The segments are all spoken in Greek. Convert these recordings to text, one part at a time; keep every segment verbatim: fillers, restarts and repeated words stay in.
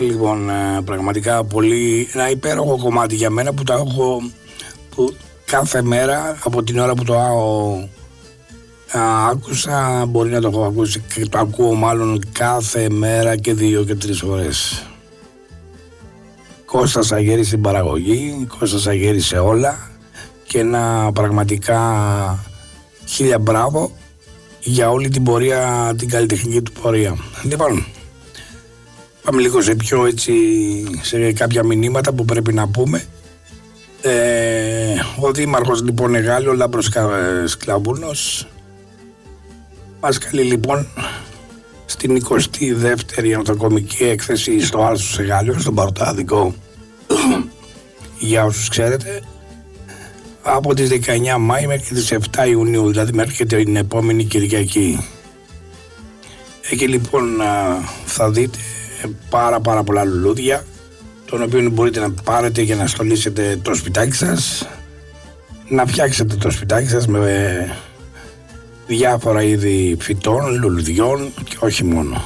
Λοιπόν, πραγματικά πολύ ένα υπέροχο κομμάτι για μένα που το έχω που κάθε μέρα από την ώρα που το άκου, άκουσα, μπορεί να το έχω ακούσει και το ακούω μάλλον κάθε μέρα και δύο και τρεις φορές. Κώστας Αγέρης στην παραγωγή, Κώστας Αγέρης σε όλα και ένα πραγματικά χίλια μπράβο για όλη την πορεία, την καλλιτεχνική του πορεία. Λοιπόν, πάμε λίγο σε πιο έτσι, σε κάποια μηνύματα που πρέπει να πούμε. Ε, ο Δήμαρχος λοιπόν Εγάλη, ο Λάμπρος Σκλαβούνος, μας καλεί λοιπόν στην εικοστή δεύτερη ανατοκομική έκθεση στο Άλσος Εγάλιο, στον Παρτάδικο, για όσους ξέρετε, από τις δεκαεννιά Μάη μέχρι τις επτά Ιουνίου, δηλαδή μέχρι και την επόμενη Κυριακή. Εκεί λοιπόν θα δείτε πάρα πάρα πολλά λουλούδια, των οποίων μπορείτε να πάρετε για να στολίσετε το σπιτάκι σας, να φτιάξετε το σπιτάκι σας με διάφορα είδη φυτών, λουλουδιών και όχι μόνο.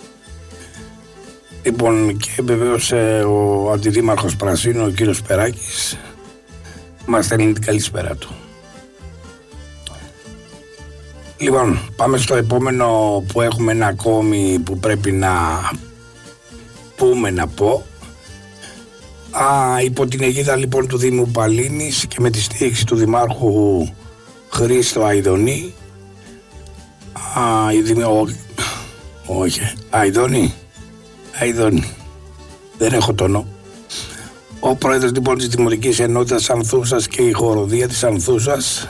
Λοιπόν, και βεβαίως ο αντιδήμαρχος Πρασίνου, ο κύριος Περάκης, μας στέλνει την καλησπέρα του. Λοιπόν, πάμε στο επόμενο που έχουμε ένα ακόμη που πρέπει να πούμε, να πω. Α, υπό την αιγίδα λοιπόν του Δήμου Παλίνης και με τη στήριξη του Δημάρχου Χρήστο Αηδονή, α, η Δημο... Ό, όχι, Αηδονή, Αηδονή, δεν έχω τόνο. Ο πρόεδρος λοιπόν της Δημοτικής Ενότητας Ανθούσας και η χοροδία της Ανθούσας,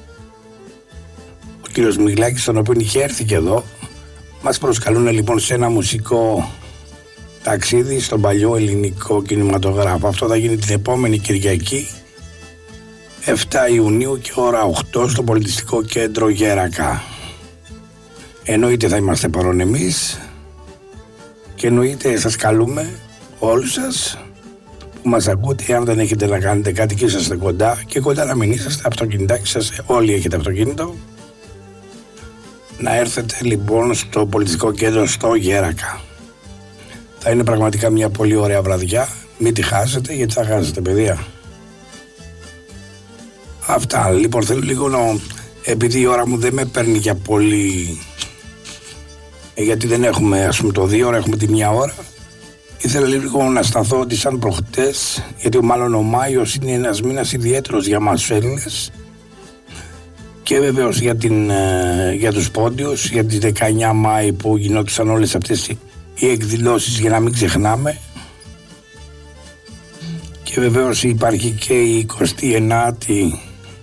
ο κύριος Μιγλάκης, τον οποίο είχε έρθει και εδώ, μας προσκαλούν λοιπόν σε ένα μουσικό ταξίδι στον παλιό ελληνικό κινηματογράφο. Αυτό θα γίνει την επόμενη Κυριακή, επτά Ιουνίου και ώρα οκτώ στο Πολιτιστικό Κέντρο Γέρακα. Εννοείται θα είμαστε παρόν εμείς και εννοείται σας καλούμε όλους σας που μας ακούτε, αν δεν έχετε να κάνετε κάτι και είσαστε κοντά, και κοντά να μην είσαστε, αυτοκινητάκι σας, όλοι έχετε αυτοκίνητο, να έρθετε λοιπόν στο Πολιτιστικό Κέντρο στο Γέρακα. Θα είναι πραγματικά μια πολύ ωραία βραδιά, μην τη χάσετε, γιατί θα χάσετε παιδιά. Αυτά, λοιπόν θέλω λίγο να, επειδή η ώρα μου δεν με παίρνει για πολύ, γιατί δεν έχουμε ας πούμε το δύο ώρα, έχουμε τη μια ώρα, ήθελα λίγο να σταθώ ότι σαν προχτές, γιατί μάλλον ο Μάιος είναι ένας μήνας ιδιαίτερος για μας τους Έλληνες και βεβαίως για, την, για τους πόντιους, για τις δεκαεννιά Μάη που γινόντουσαν όλες αυτές οι εκδηλώσεις, για να μην ξεχνάμε, και βεβαίως υπάρχει και η εικοστή ενάτη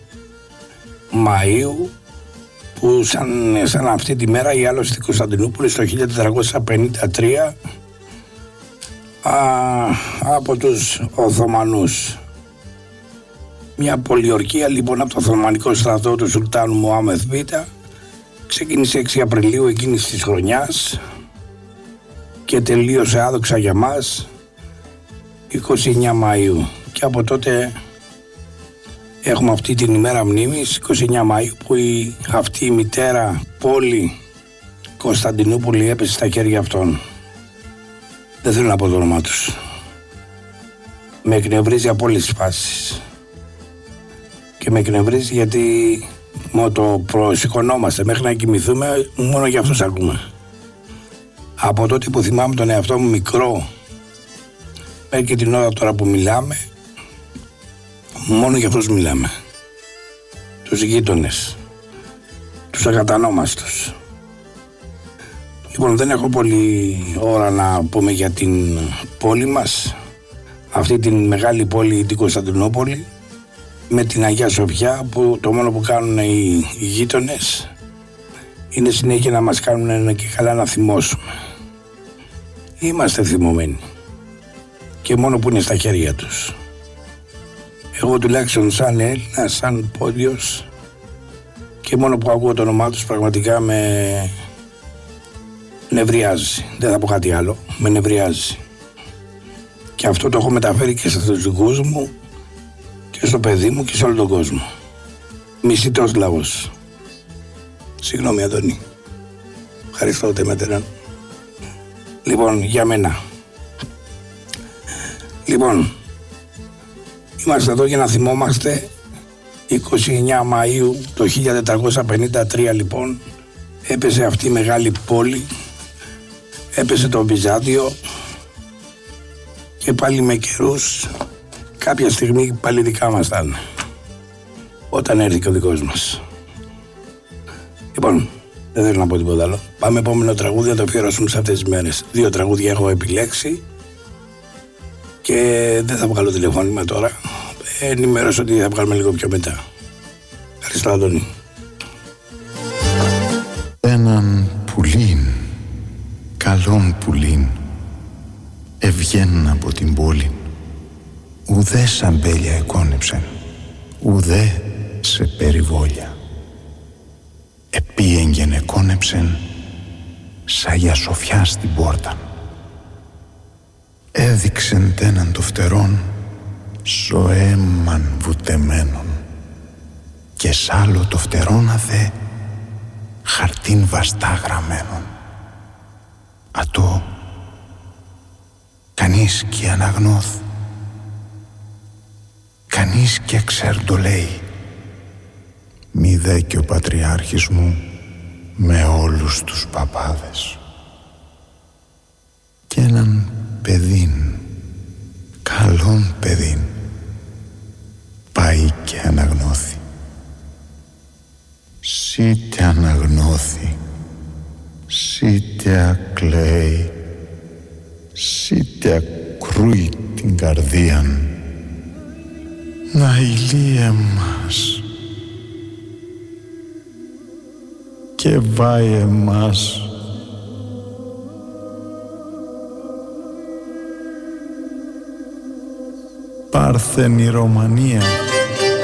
Μαΐου που σαν, σαν αυτή τη μέρα η άλωση στην Κωνσταντινούπολη το χίλια τετρακόσια πενήντα τρία α, από τους Οθωμανούς. Μια πολιορκία λοιπόν από το Οθωμανικό στρατό του Σουλτάνου Μωάμεθ Β ξεκίνησε έξι Απριλίου εκείνης της χρονιάς και τελείωσε άδοξα για μας είκοσι εννιά Μαΐου, και από τότε έχουμε αυτή την ημέρα μνήμης είκοσι εννιά Μαΐου που η, αυτή η μητέρα πόλη Κωνσταντινούπολη έπεσε στα χέρια αυτών. Δεν θέλω να πω το όνομά τους, με εκνευρίζει από όλες τις φάσεις και με εκνευρίζει γιατί μόνο το προσηκωνόμαστε μέχρι να κοιμηθούμε, μόνο για αυτούς ακούμε. Από τότε που θυμάμαι τον εαυτό μου μικρό μέχρι και την ώρα τώρα που μιλάμε, μόνο για αυτούς μιλάμε. Τους γείτονες, τους ακατανόμαστους. Λοιπόν, δεν έχω πολύ ώρα να πούμε για την πόλη μας, αυτή την μεγάλη πόλη, την Κωνσταντινούπολη, με την Αγία Σοφιά, που το μόνο που κάνουν οι, οι γείτονες είναι συνέχεια να μας κάνουν και καλά να θυμώσουμε. Είμαστε θυμωμένοι και μόνο που είναι στα χέρια τους. Εγώ τουλάχιστον σαν Έλληνα, σαν πόντιος, και μόνο που ακούω το όνομά τους πραγματικά με νευριάζει. Δεν θα πω κάτι άλλο, με νευριάζει. Και αυτό το έχω μεταφέρει και στους δικούς μου και στο παιδί μου και σε όλο τον κόσμο. Μισητός λαός. Συγγνώμη Αντώνη. Ευχαριστώ Τεμέτεραν. Λοιπόν, για μένα Λοιπόν, είμαστε εδώ για να θυμόμαστε. είκοσι εννέα Μαΐου το χίλια τετρακόσια πενήντα τρία λοιπόν έπεσε αυτή η μεγάλη πόλη, έπεσε το Βυζάντιο και πάλι με καιρούς κάποια στιγμή πάλι δικά μας ήταν, όταν έρθει και ο δικός μας. Λοιπόν, δεν θέλω να πω τίποτα άλλο. Πάμε επόμενο τραγούδι να το αφιερώσουμε σε αυτές τις μέρες. Δύο τραγούδια έχω επιλέξει και δεν θα βγάλω τηλεφώνημα τώρα. Ενημέρωσω ότι θα βγάλουμε λίγο πιο μετά. Ευχαριστώ, Αντώνη. Έναν πουλίν, καλόν πουλίν, ευγαίνουν από την πόλη. Ουδέ σαμπέλια εκόνεψεν, ουδέ σε περιβόλια. Επίεγγεν εκόνεψεν, σα για σοφιά στην πόρτα. Έδειξεν τέναν το φτερόν, σοέμαν βουτεμένον, και σ' άλλο το φτερόνα δε χαρτίν βαστά γραμμένον. Ατό κανείς κι αναγνώθ, κανείς κι εξέρντο λέει, μη δε και ο πατριάρχης μου με όλους τους παπάδες. Κι έναν παιδίν, καλόν παιδίν, πάει και αναγνώθη. Σίτε αναγνώθη, σίτε ακλαίει, σίτε ακρούει την καρδίαν, να ηλεί εμάς και βάει εμάς. Πάρθεν η Ρωμανία